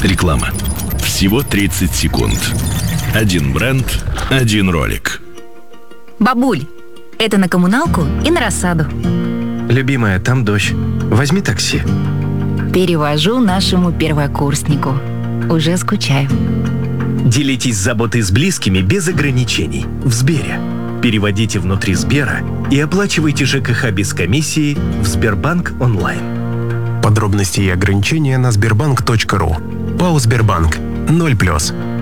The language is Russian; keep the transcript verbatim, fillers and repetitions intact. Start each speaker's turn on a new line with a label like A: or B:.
A: Реклама. Всего тридцать секунд. Один бренд, один ролик.
B: Бабуль, это на коммуналку и на рассаду.
C: Любимая, там дождь. Возьми такси.
B: Перевожу нашему первокурснику. Уже скучаю.
C: Делитесь заботой с близкими без ограничений. В Сбере. Переводите внутри Сбера и оплачивайте ЖКХ без комиссии в Сбербанк онлайн.
D: Подробности и ограничения на сбербанк точка ру. ПАО «Сбербанк». ноль плюс.